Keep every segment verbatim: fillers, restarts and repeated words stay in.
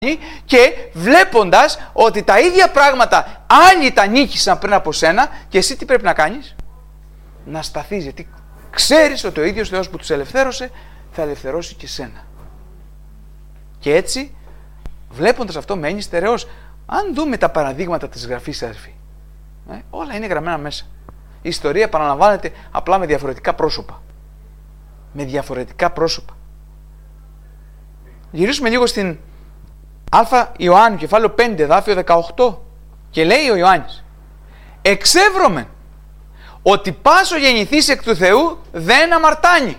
και βλέποντας ότι τα ίδια πράγματα άλλοι τα νίκησαν πριν από σένα και εσύ τι πρέπει να κάνεις? Να σταθείς, γιατί ξέρεις ότι ο ίδιος Θεός που τους ελευθέρωσε θα ελευθερώσει και σένα. Και έτσι, βλέποντας αυτό, μένει στερεός. Αν δούμε τα παραδείγματα της Γραφής, αδερφοί, ε, όλα είναι γραμμένα μέσα. Η ιστορία επαναλαμβάνεται απλά με διαφορετικά πρόσωπα. Με διαφορετικά πρόσωπα. Γυρίσουμε λίγο στην Α Ιωάννου, κεφάλαιο πέντε, εδάφιο δεκαοκτώ. Και λέει ο Ιωάννης: εξεύρωμεν ότι πάσο γεννηθείς εκ του Θεού δεν αμαρτάνει.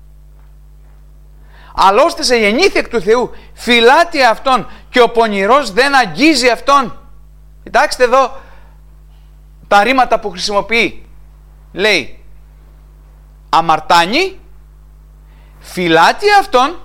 Αλλώστε σε γεννήθη εκ του Θεού, φυλάται αυτόν και ο πονηρός δεν αγγίζει αυτόν. Κοιτάξτε εδώ τα ρήματα που χρησιμοποιεί. Λέει αμαρτάνει, φυλάται αυτόν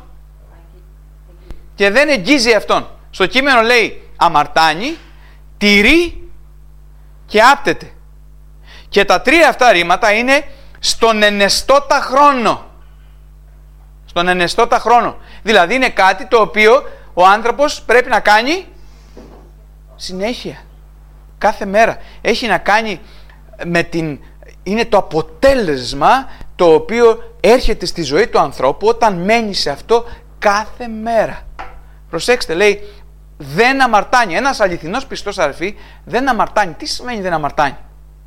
και δεν εγγίζει αυτόν. Στο κείμενο λέει αμαρτάνει, τηρεί και άπτεται. Και τα τρία αυτά ρήματα είναι στον ενεστώτα χρόνο. Στον ενεστώτα χρόνο. Δηλαδή είναι κάτι το οποίο ο άνθρωπος πρέπει να κάνει συνέχεια. Κάθε μέρα. Έχει να κάνει με την... Είναι το αποτέλεσμα το οποίο έρχεται στη ζωή του ανθρώπου όταν μένει σε αυτό κάθε μέρα. Προσέξτε, λέει δεν αμαρτάνει. Ένας αληθινός πιστός, αδερφοί, δεν αμαρτάνει. Τι σημαίνει δεν αμαρτάνει?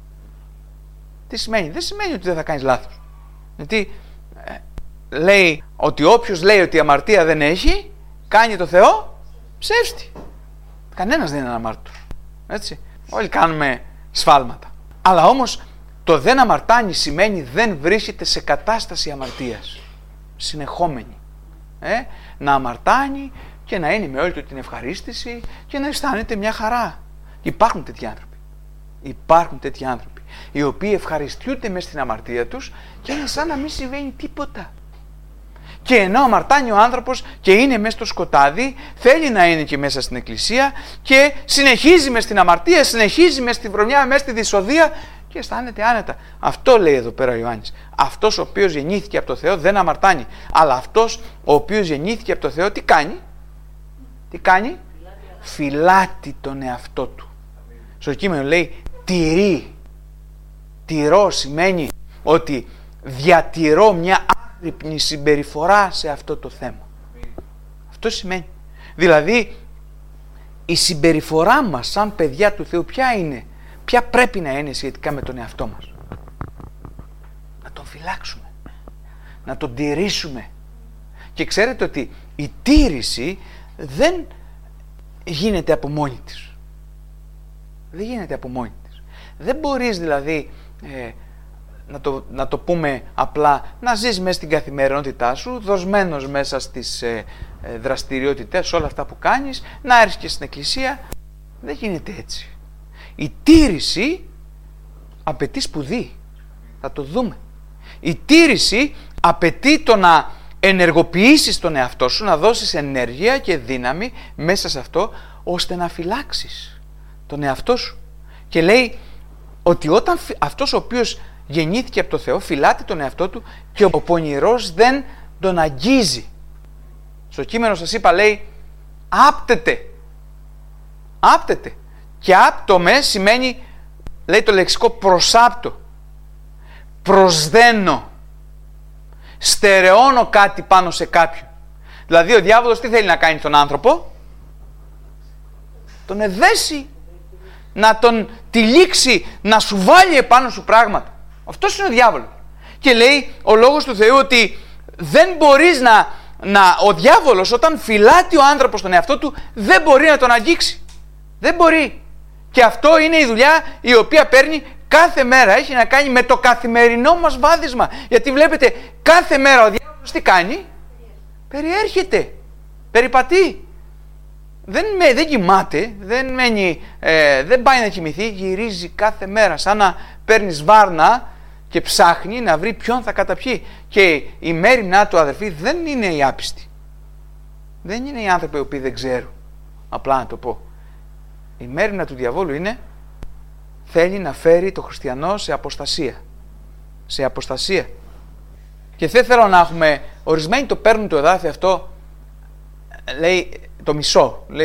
Τι σημαίνει? Δεν σημαίνει ότι δεν θα κάνεις λάθος. Γιατί ε, λέει ότι όποιος λέει ότι η αμαρτία δεν έχει, κάνει το Θεό ψεύστη. Κανένας δεν είναι αμάρτητος. Έτσι. Όλοι κάνουμε σφάλματα. Αλλά όμως το δεν αμαρτάνει σημαίνει δεν βρίσκεται σε κατάσταση αμαρτίας. Συνεχόμενη. Ε, να αμαρτάνει και να είναι με όλη του την ευχαρίστηση και να αισθάνεται μια χαρά. Υπάρχουν τέτοιοι άνθρωποι. Υπάρχουν τέτοιοι άνθρωποι οι οποίοι ευχαριστιούνται μέσα στην αμαρτία τους και είναι σαν να μην συμβαίνει τίποτα. Και ενώ αμαρτάνει ο άνθρωπος και είναι μέσα στο σκοτάδι, θέλει να είναι και μέσα στην εκκλησία και συνεχίζει μες στην αμαρτία, συνεχίζει μες στη βρωμιά, μες στη δυσοδεία και αισθάνεται άνετα. Αυτό λέει εδώ πέρα ο Ιωάννης. Αυτός ο οποίος γεννήθηκε από το Θεό δεν αμαρτάνει. Αλλά αυτός ο οποίος γεννήθηκε από το Θεό τι κάνει? Τι κάνει? Φυλάτει τον εαυτό του. Στο κείμενο λέει τηρεί. Τηρώ σημαίνει ότι διατηρώ μια άγρυπνη συμπεριφορά σε αυτό το θέμα. Αυτό σημαίνει. Δηλαδή η συμπεριφορά μας σαν παιδιά του Θεού ποια είναι? Ποια πρέπει να είναι σχετικά με τον εαυτό μας? Να τον φυλάξουμε. Να τον τηρήσουμε. Και ξέρετε ότι η τήρηση δεν γίνεται από μόνη της. Δεν γίνεται από μόνη της. Δεν μπορείς δηλαδή ε, να, το, να το πούμε απλά να ζεις μέσα στην καθημερινότητά σου, δοσμένος μέσα στις ε, ε, δραστηριότητες, όλα αυτά που κάνεις, να έρθεις και στην εκκλησία. Δεν γίνεται έτσι. Η τήρηση απαιτεί σπουδή. Θα το δούμε. Η τήρηση απαιτεί το να ενεργοποιήσεις τον εαυτό σου, να δώσεις ενέργεια και δύναμη μέσα σε αυτό, ώστε να φυλάξεις τον εαυτό σου. Και λέει ότι όταν αυτός ο οποίος γεννήθηκε από το Θεό φυλάται τον εαυτό του και ο πονηρός δεν τον αγγίζει. Στο κείμενο σας είπα λέει άπτεται. Άπτεται. Και άπτομαι σημαίνει, λέει το λεξικό προσάπτω. Προσδένω. Στερεώνω κάτι πάνω σε κάποιον. Δηλαδή ο διάβολος τι θέλει να κάνει τον άνθρωπο? Τον εδέσει. Να τον τυλίξει, να σου βάλει επάνω σου πράγματα. Αυτός είναι ο διάβολος. Και λέει ο λόγος του Θεού ότι δεν μπορείς να, να ο διάβολος όταν φυλάτει ο άνθρωπος τον εαυτό του δεν μπορεί να τον αγγίξει. Δεν μπορεί. Και αυτό είναι η δουλειά η οποία παίρνει κάθε μέρα. Έχει να κάνει με το καθημερινό μας βάδισμα. Γιατί βλέπετε κάθε μέρα ο διάβολος τι κάνει? Περιέρχεται. Περιπατεί. Δεν, με, δεν κοιμάται. Δεν, μένει, ε, δεν πάει να κοιμηθεί. Γυρίζει κάθε μέρα σαν να παίρνεις βάρνα και ψάχνει να βρει ποιον θα καταπιεί. Και η μέρημνά του, αδερφοί, δεν είναι οι άπιστοι. Δεν είναι οι άνθρωποι οι οποίοι δεν ξέρουν. Απλά να το πω. Η μέρημνα του διαβόλου είναι θέλει να φέρει το χριστιανό σε αποστασία. Σε αποστασία. Και δεν θέλω να έχουμε, ορισμένοι το παίρνουν το εδάφιο αυτό, λέει το μισό. Λέει